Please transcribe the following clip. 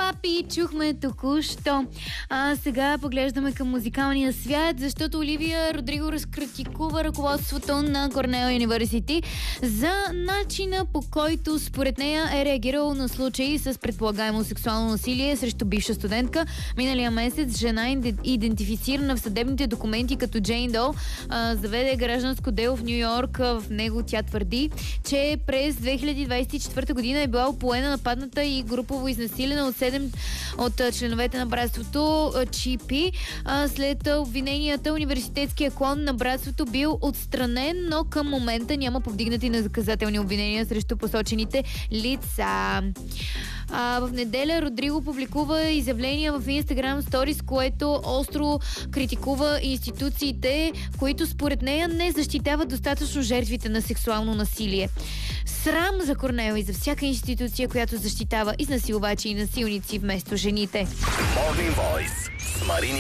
Папи чухме току-що. Сега поглеждаме към музикалния свят, защото Оливия Родриго разкритикува ръководството на Корнел Юниверсити за начина, по който според нея е реагирал на случаи с предполагаемо сексуално насилие срещу бивша студентка. Миналия месец жена, идентифицирана в съдебните документи като Джейн До, заведе гражданско дело в Ню Йорк. В него тя твърди, че през 2024 година е била опоена, нападната и групово изнасилена от 7 от членовете на братството Чипи. След обвиненията, университетския клон на братството бил отстранен, но към момента няма повдигнати наказателни обвинения срещу посочените лица. В неделя Родриго публикува изявления в Instagram Stories, което остро критикува институциите, които според нея не защитават достатъчно жертвите на сексуално насилие. Срам за Корнел и за всяка институция, която защитава изнасилвачи и насилници вместо жените.